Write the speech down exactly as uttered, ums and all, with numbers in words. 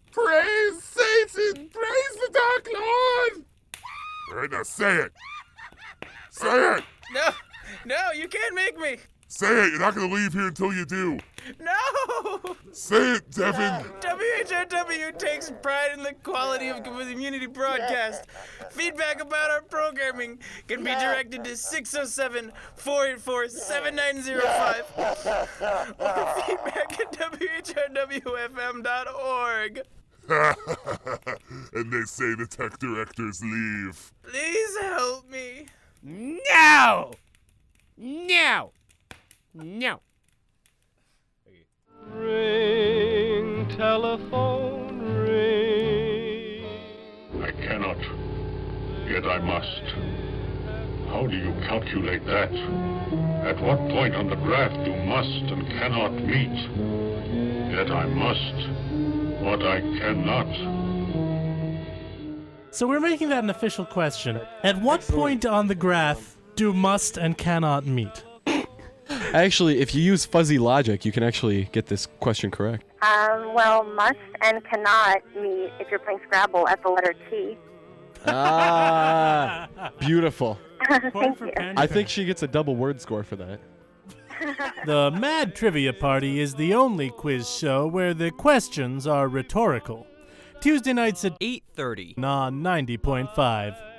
Praise Satan! Praise the Dark Lord! All right, now say it. Say it! No, no, you can't make me. Say it. You're not going to leave here until you do. No! Say it, Devin. W H R W takes pride in the quality of community broadcast. Feedback about our programming can be directed to six oh seven, four eight four, seven nine oh five or feedback at W H R W F M dot org. And they say the tech directors leave. Please help me. No! No! No. Ring, telephone, ring. I cannot, yet I must. How do you calculate that? At what point on the graph do must and cannot meet? Yet I must, what I cannot. So we're making that an official question. At what point on the graph do must and cannot meet? Actually, if you use fuzzy logic, you can actually get this question correct. Um, well, must and cannot meet if you're playing Scrabble at the letter T. Ah, beautiful. Thank you. I think she gets a double word score for that. The Mad Trivia Party is the only quiz show where the questions are rhetorical. Tuesday nights at eight thirty on ninety point five.